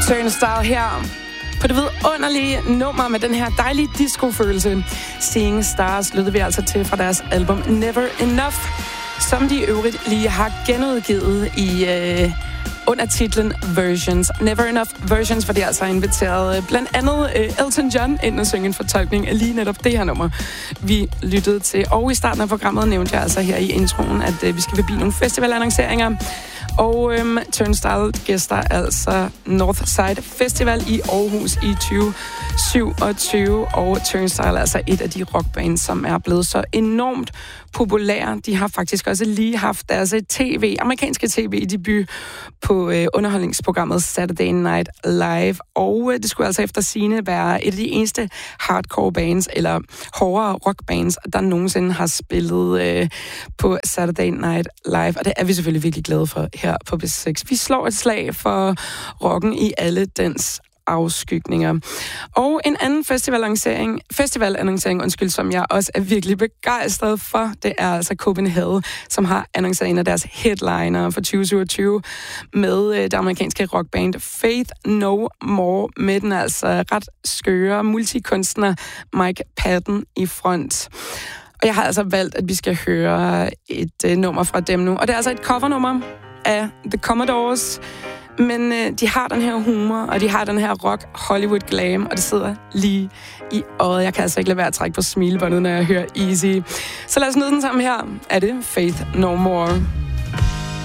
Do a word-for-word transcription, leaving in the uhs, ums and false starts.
Turnstile her på det vidunderlige nummer med den her dejlige disco-følelse. Seeing Stars lyttede vi altså til fra deres album Never Enough, som de øvrigt lige har genudgivet i øh, under titlen Versions. Never Enough Versions, hvor de altså har inviteret øh, blandt andet øh, Elton John ind og synge en fortolkning af lige netop det her nummer, vi lyttede til. Og i starten af programmet nævnte jeg altså her i introen, at øh, vi skal forbi nogle festivalannonceringer. Og øhm, Turnstile gæster altså Northside Festival i Aarhus i tyve syvogtyve. Og Turnstile er altså et af de rockbands, som er blevet så enormt populære. De har faktisk også lige haft deres tv, amerikanske tv-debut på øh, underholdningsprogrammet Saturday Night Live. Og øh, det skulle altså efter sigende være et af de eneste hardcore bands, eller hårdere rockbands, der nogensinde har spillet øh, på Saturday Night Live. Og det er vi selvfølgelig virkelig glade for her på B seks. Vi slår et slag for rocken i alle dens afskygninger. Og en anden festivalannoncering, festivalannoncering, undskyld, som jeg også er virkelig begejstret for, det er altså Copenhagen, som har annonceret en af deres headliner for tyve syvogtyve med det amerikanske rockband Faith No More, med den altså ret skøre multikunstner Mike Patton i front. Og jeg har altså valgt, at vi skal høre et uh, nummer fra dem nu. Og det er altså et covernummer af The Commodores. Men øh, de har den her humor, og de har den her rock Hollywood glam, og det sidder lige i øjet. Jeg kan altså ikke lade være at trække på smilebåndet, når jeg hører Easy. Så lad os nyde den sammen her. Er det Faith No More?